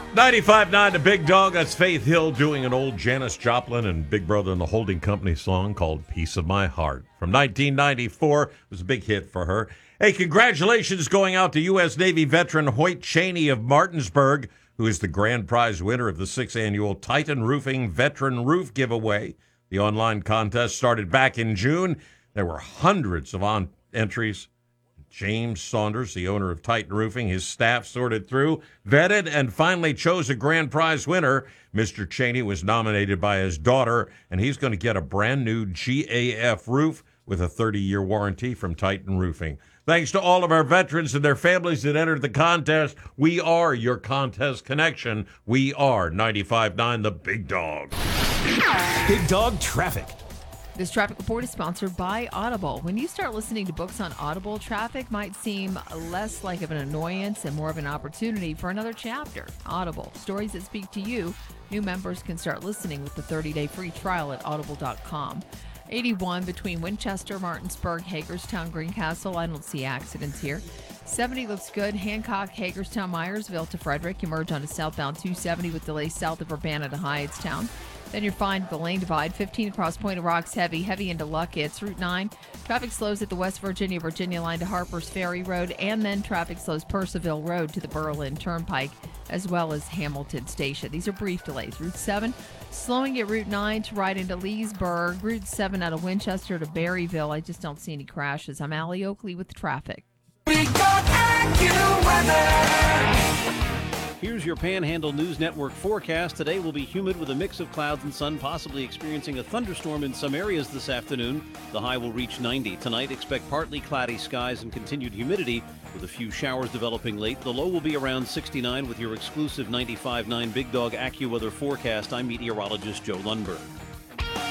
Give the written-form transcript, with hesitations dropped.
95.9 The Big Dog. That's Faith Hill doing an old Janis Joplin and Big Brother and the Holding Company song called Piece of My Heart. From 1994. It was a big hit for her. Hey, congratulations going out to U.S. Navy veteran Hoyt Cheney of Martinsburg, who is the grand prize winner of the 6th annual Titan Roofing Veteran Roof Giveaway. The online contest started back in June. There were hundreds of entries. James Saunders, the owner of Titan Roofing, his staff sorted through, vetted, and finally chose a grand prize winner. Mr. Cheney was nominated by his daughter, and he's going to get a brand new GAF roof with a 30-year warranty from Titan Roofing. Thanks to all of our veterans and their families that entered the contest. We are your contest connection. We are 95.9 The Big Dog. Big Dog Traffic. This traffic report is sponsored by Audible. When you start listening to books on Audible, traffic might seem less like of an annoyance and more of an opportunity for another chapter. Audible, stories that speak to you. New members can start listening with the 30-day free trial at audible.com. 81 between Winchester, Martinsburg, Hagerstown, Greencastle. I don't see accidents here. 70 looks good. Hancock, Hagerstown, Myersville to Frederick. You merge onto southbound 270 with delays south of Urbana to Hyattstown. Then you're fine at the lane divide. 15 across Point of Rocks, heavy into Luckett. It's Route 9. Traffic slows at the West Virginia line to Harper's Ferry Road, and then traffic slows Percival Road to the Berlin Turnpike, as well as Hamilton Station. These are brief delays. Route 7 slowing at Route 9 to right into Leesburg. Route 7 out of Winchester to Berryville. I just don't see any crashes. I'm Allie Oakley with the traffic. Big Dog AccuWeather. Here's your Panhandle News Network forecast. Today will be humid with a mix of clouds and sun, possibly experiencing a thunderstorm in some areas this afternoon. The high will reach 90. Tonight, expect partly cloudy skies and continued humidity with a few showers developing late. The low will be around 69 with your exclusive 95.9 Big Dog AccuWeather forecast. I'm meteorologist Joe Lundberg.